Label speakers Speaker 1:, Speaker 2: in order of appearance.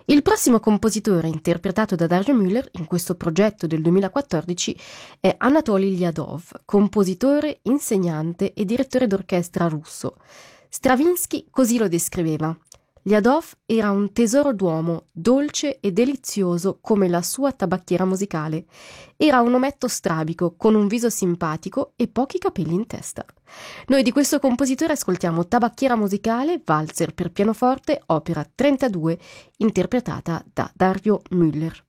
Speaker 1: Il prossimo compositore interpretato da Dario Müller in questo progetto del 2014 è Anatoly Lyadov, compositore, insegnante e direttore d'orchestra russo. Stravinsky così lo descriveva: Lyadov era un tesoro d'uomo, dolce e delizioso come la sua tabacchiera musicale. Era un ometto strabico, con un viso simpatico e pochi capelli in testa. Noi di questo compositore ascoltiamo Tabacchiera musicale, valzer per pianoforte, opera 32, interpretata da Dario Müller.